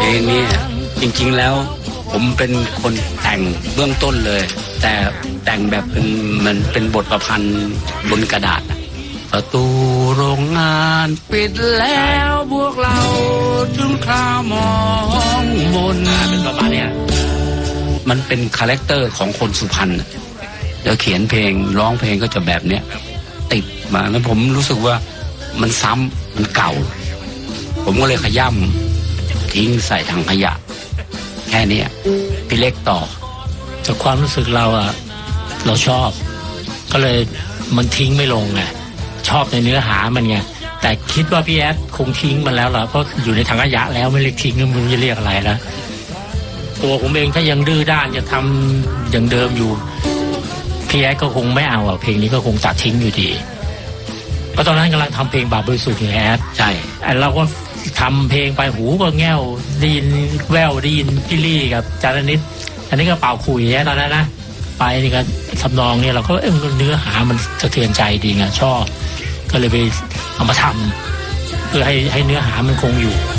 ลงนี้จริงๆแล้วผมเป็นคนแต่งเบื้องต้นเลยแต่แต่งแบบมันเป็นบทประพันธ์บนกระดาษประตูโรงงานปิดแล้วพวกเราถึงคราวมองมนเป็นประมาณเนี้ยมันเป็นคาแรคเตอร์ของคนสุพรรณแล้วเขียนเพลงร้องเพลงก็จะแบบเนี้ยติดมาแล้วผมรู้สึกว่ามันซ้ำมันเก่าผมก็เลยขย่ำทิ้งใส่ถังขยะแค่นี้พี่เล็กต่อจากความรู้สึกเราเราชอบก็เลยมันทิ้งไม่ลงไงชอบในเนื้อหามันไงแต่คิดว่าพี่แอดคงทิ้งมันแล้วล่ะเพราะอยู่ในถังขยะแล้วไม่เรียกทิ้งก็ไม่รู้จะเรียกอะไรแล้วตัวผมเองถ้ายังดื้อด้านจะทำอย่างเดิมอยู่พี่แอดก็คงไม่เอาเพลงนี้ก็คงตัดทิ้งอยู่ดีเพราะตอนนั้นกำลังทำเพลงบาปบริสุทธิ์แอดใช่เราก็ทำเพลงไปหูก็แง่วได้ยินแววได้ยินพี่ลี่กับจานิดอันนี้ก็เป่าคุยตอนนั้นนะไปนี่ก็ทำนองเนี่ยเราก็เนื้อหามันสะเทือนใจดีไงชอบก็เลยไปเอามาทำเพื่อให้เนื้อหามันคงอยู่